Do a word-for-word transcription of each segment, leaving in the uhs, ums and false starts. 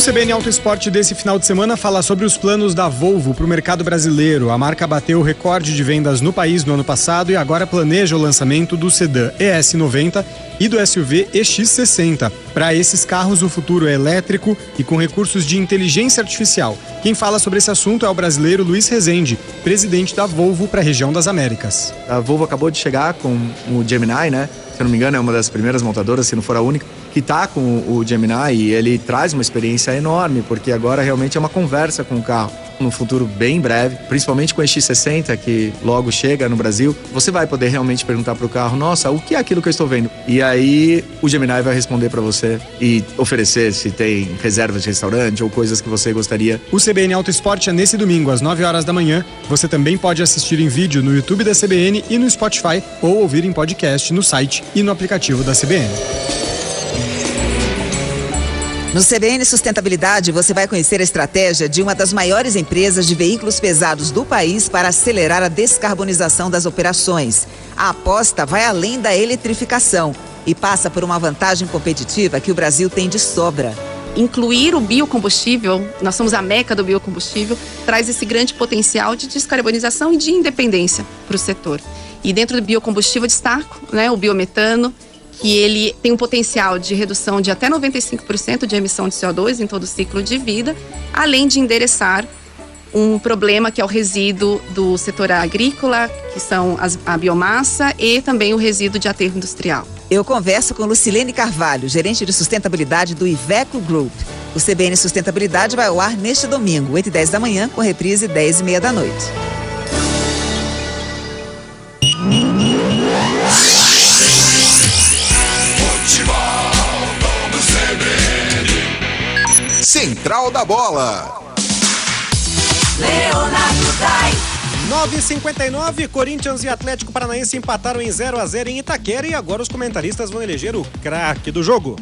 C B N Auto Esporte desse final de semana fala sobre os planos da Volvo para o mercado brasileiro. A marca bateu o recorde de vendas no país no ano passado e agora planeja o lançamento do sedã E S noventa e do S U V E X sessenta. Para esses carros, o futuro é elétrico e com recursos de inteligência artificial. Quem fala sobre esse assunto é o brasileiro Luiz Rezende, presidente da Volvo para a região das Américas. A Volvo acabou de chegar com o Gemini, né? Se eu não me engano, é uma das primeiras montadoras, se não for a única, que está com o Gemini, e ele traz uma experiência enorme, porque agora realmente é uma conversa com o carro. No futuro bem breve, principalmente com o E X sessenta, que logo chega no Brasil, você vai poder realmente perguntar para o carro, nossa, o que é aquilo que eu estou vendo? E aí o Gemini vai responder para você e oferecer se tem reservas de restaurante ou coisas que você gostaria. O C B N Auto Esporte é nesse domingo, às nove horas da manhã. Você também pode assistir em vídeo no YouTube da C B N e no Spotify, ou ouvir em podcast no site e no aplicativo da C B N. No C B N Sustentabilidade, você vai conhecer a estratégia de uma das maiores empresas de veículos pesados do país para acelerar a descarbonização das operações. A aposta vai além da eletrificação e passa por uma vantagem competitiva que o Brasil tem de sobra. Incluir o biocombustível, nós somos a meca do biocombustível, traz esse grande potencial de descarbonização e de independência para o setor. E dentro do biocombustível eu destaco, né, o biometano, que ele tem um potencial de redução de até noventa e cinco por cento de emissão de C O dois em todo o ciclo de vida, além de endereçar um problema que é o resíduo do setor agrícola, que são as, a biomassa e também o resíduo de aterro industrial. Eu converso com Lucilene Carvalho, gerente de sustentabilidade do Iveco Group. O C B N Sustentabilidade vai ao ar neste domingo, oito e dez da manhã, com reprise dez e meia da noite. Central da Bola. Leonardo Dai. nove e cinquenta e nove, Corinthians e Atlético Paranaense empataram em zero a zero em Itaquera e agora os comentaristas vão eleger o craque do jogo.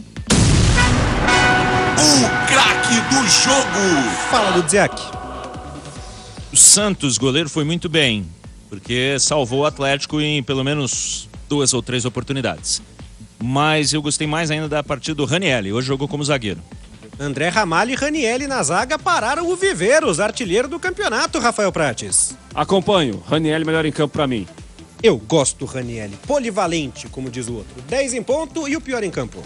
O craque do jogo. Fala do Dziak. O Santos, goleiro, foi muito bem, porque salvou o Atlético em pelo menos duas ou três oportunidades. Mas eu gostei mais ainda da partida do Ranieri, hoje jogou como zagueiro. André Ramalho e Ranieri na zaga pararam o Viveiros, artilheiro do campeonato, Rafael Prates. Acompanho, Ranieri melhor em campo pra mim. Eu gosto do Ranieri, polivalente, como diz o outro. dez em ponto e o pior em campo.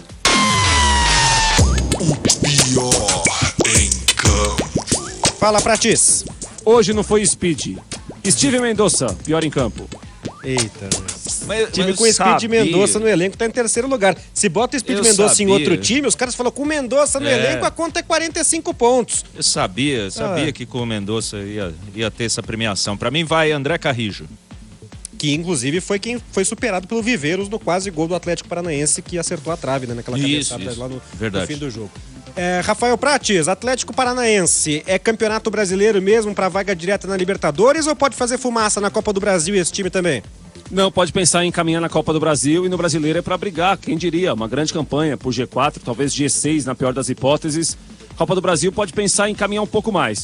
O pior em campo. Fala, Prates. Hoje não foi Speed. Steven Mendonça, pior em campo. Eita, mas, o time mas com Speed sabia. Mendonça no elenco tá em terceiro lugar. Se bota o Speed Eu Mendonça sabia. em outro time, os caras falam com o Mendonça no É. elenco, a conta é quarenta e cinco pontos. Eu sabia, sabia Ah. que com o Mendonça ia, ia ter essa premiação. Pra mim vai André Carrijo. Que inclusive foi quem foi superado pelo Viveiros no quase gol do Atlético Paranaense, que acertou a trave, né, naquela Isso, cabeçada isso. lá no, Verdade. no fim do jogo. É, Rafael Prates, Atlético Paranaense é campeonato brasileiro mesmo pra vaga direta na Libertadores ou pode fazer fumaça na Copa do Brasil esse time também? Não, pode pensar em caminhar na Copa do Brasil e no Brasileiro é pra brigar, quem diria, uma grande campanha por G quatro, talvez G seis na pior das hipóteses. Copa do Brasil pode pensar em caminhar um pouco mais.